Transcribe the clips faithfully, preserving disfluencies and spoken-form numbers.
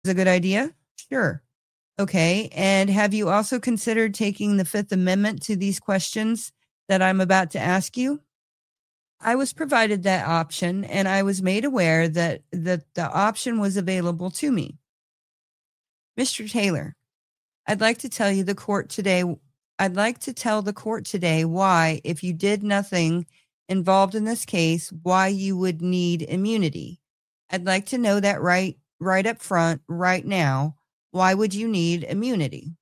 a good idea? Sure. Okay. And have you also considered taking the Fifth Amendment to these questions that I'm about to ask you? I was provided that option and I was made aware that, that the option was available to me. Mister Taylor, I'd like to tell you the court today. I'd like to tell the court today why, if you did nothing involved in this case, why you would need immunity. I'd like to know that right, right up front, right now. Why would you need immunity?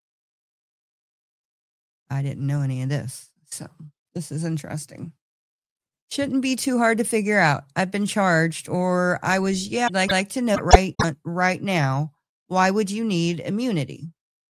I didn't know any of this, so this is interesting. Shouldn't be too hard to figure out. I've been charged, or I was, yeah, I'd like, like to know right, right now. Why would you need immunity?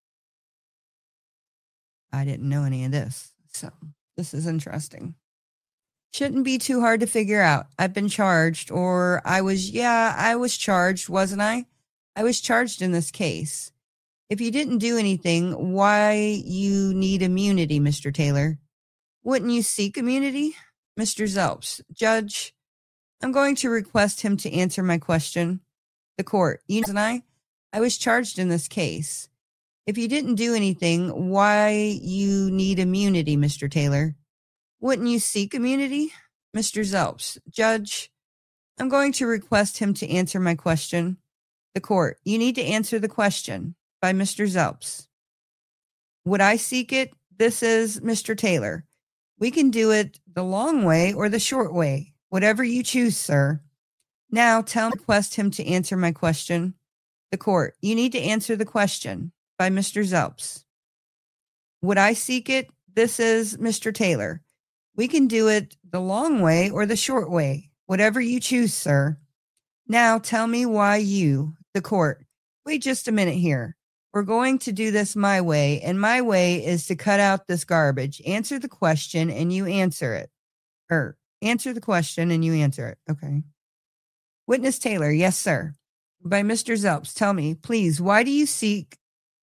I didn't know any of this, so this is interesting. Shouldn't be too hard to figure out. I've been charged, or I was, yeah, I was charged, wasn't I? I was charged in this case. If you didn't do anything, why you need immunity, Mister Taylor? Wouldn't you seek immunity? Mister Zelps, Judge, I'm going to request him to answer my question. The court, you and I, I was charged in this case. If you didn't do anything, why you need immunity, Mister Taylor? Wouldn't you seek immunity? Mister Zelps, Judge, I'm going to request him to answer my question. The court, you need to answer the question by Mister Zelps. Would I seek it? This is Mister Taylor. We can do it the long way or the short way, whatever you choose, sir. Now tell me, request him to answer my question. The court, you need to answer the question by Mister Zelps. Would I seek it? This is Mister Taylor. We can do it the long way or the short way, whatever you choose, sir. Now tell me why you, the court, wait just a minute here. We're going to do this my way, and my way is to cut out this garbage. Answer the question and you answer it. Or answer the question and you answer it. Okay. Witness Taylor, yes, sir. By Mister Zelps, tell me, please, why do you seek,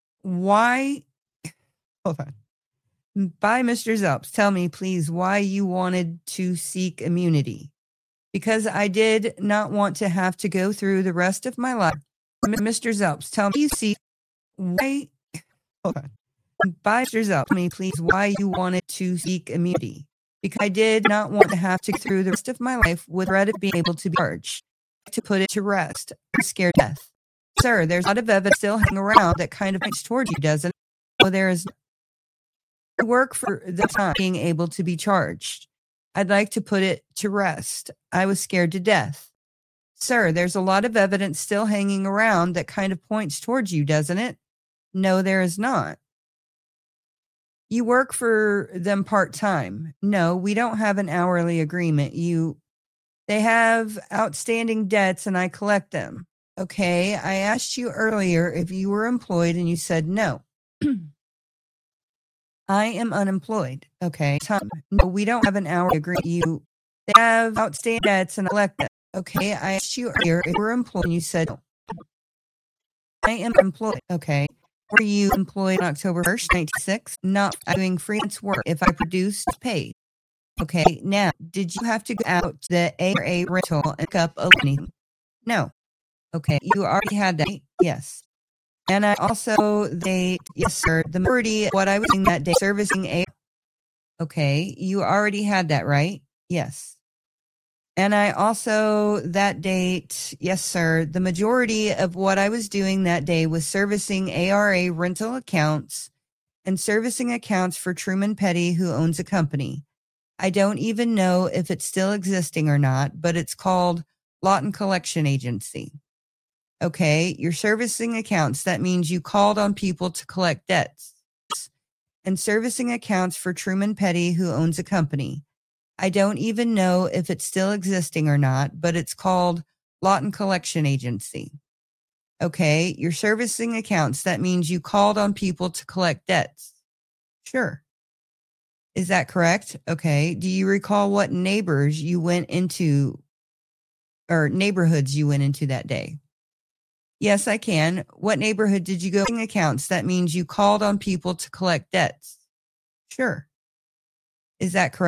why, hold on. By Mister Zelps, tell me, please, why you wanted to seek immunity. Because I did not want to have to go through the rest of my life. Mister Zelps, tell me, you seek, why, hold on. By Mister Zelps, tell me, please, why you wanted to seek immunity. Because I did not want to have to go through the rest of my life with threat of being able to be charged. To put it to rest, I'm scared to death. Sir, there's a lot of evidence still hanging around that kind of points towards you, doesn't it? So there is work for the time being able to be charged. I'd like to put it to rest. I was scared to death. Sir, there's a lot of evidence still hanging around that kind of points towards you, doesn't it? No, there is not. You work for them part-time. No, we don't have an hourly agreement. You, they have outstanding debts and I collect them. Okay, I asked you earlier if you were employed and you said no. I am unemployed. Okay. Time. No, we don't have an hourly agreement. You, they have outstanding debts and I collect them. Okay, I asked you earlier if you were employed and you said no. I am employed. Okay. Were you employed on October first, nineteen ninety-six? Not doing freelance work. If I produced, paid. Okay. Now, did you have to go out to the A R A rental and pick up anything? No. Okay. You already had that. Yes. And I also, they, yes, sir, the majority of what I was doing that day, servicing A. Okay. You already had that, right? Yes. And I also, that date, yes, sir, the majority of what I was doing that day was servicing A R A rental accounts and servicing accounts for Truman Petty, who owns a company. I don't even know if it's still existing or not, but it's called Lawton Collection Agency. Okay, you're servicing accounts. That means you called on people to collect debts. And servicing accounts for Truman Petty, who owns a company. I don't even know if it's still existing or not, but it's called Lawton Collection Agency. Okay, you're servicing accounts. That means you called on people to collect debts. Sure. Is that correct? Okay. Do you recall what neighbors you went into or neighborhoods you went into that day? Yes, I can. What neighborhood did you go to? Accounts. That means you called on people to collect debts. Sure. Is that correct?